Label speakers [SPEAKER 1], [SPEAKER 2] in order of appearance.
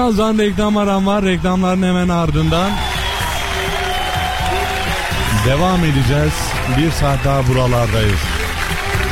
[SPEAKER 1] Birazdan reklam aram var. Reklamların hemen ardından devam edeceğiz. Bir saat daha buralardayız.